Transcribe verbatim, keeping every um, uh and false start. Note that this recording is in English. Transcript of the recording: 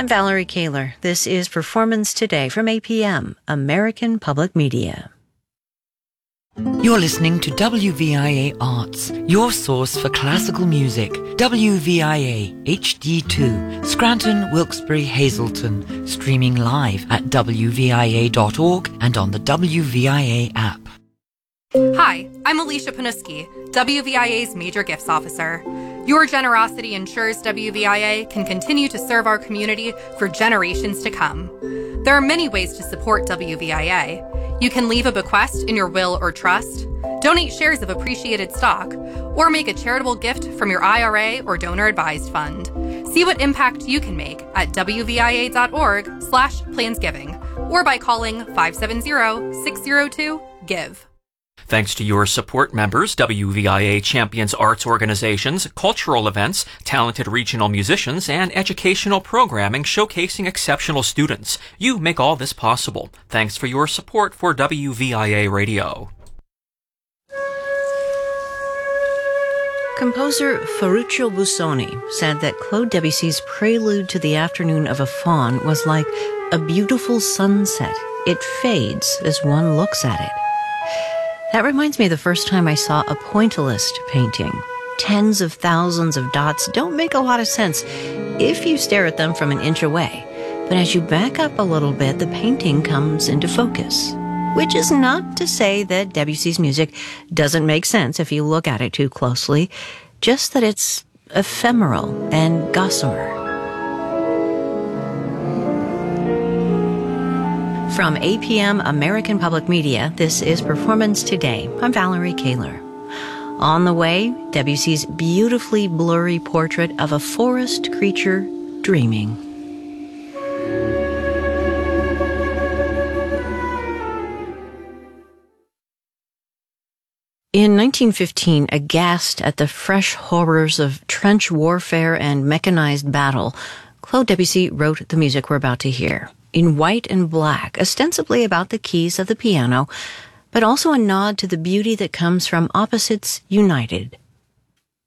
I'm Valerie Kaler. This is Performance Today from A P M, American Public Media. You're listening to W V I A Arts, your source for classical music. W V I A H D two, Scranton, Wilkes-Barre, Hazleton, streaming live at w v i a dot org and on the W V I A app. Hi, I'm Alicia Panuski, W V I A's Major Gifts Officer. Your generosity ensures W V I A can continue to serve our community for generations to come. There are many ways to support W V I A. You can leave a bequest in your will or trust, donate shares of appreciated stock, or make a charitable gift from your I R A or donor-advised fund. See what impact you can make at w v i a dot org slash plansgiving or by calling five seven zero, six zero two, GIVE. Thanks to your support, members, W V I A champions arts organizations, cultural events, talented regional musicians, and educational programming showcasing exceptional students. You make all this possible. Thanks for your support for W V I A Radio. Composer Ferruccio Busoni said that Claude Debussy's Prelude to the Afternoon of a Faun was like a beautiful sunset. It fades as one looks at it. That reminds me of the first time I saw a pointillist painting. Tens of thousands of dots don't make a lot of sense if you stare at them from an inch away. But as you back up a little bit, the painting comes into focus. Which is not to say that Debussy's music doesn't make sense if you look at it too closely, just that it's ephemeral and gossamer. From A P M American Public Media, this is Performance Today. I'm Valerie Kaler. On the way, Debussy's beautifully blurry portrait of a forest creature dreaming. In nineteen fifteen, aghast at the fresh horrors of trench warfare and mechanized battle, Claude Debussy wrote the music we're about to hear. In white and black, ostensibly about the keys of the piano, but also a nod to the beauty that comes from opposites united.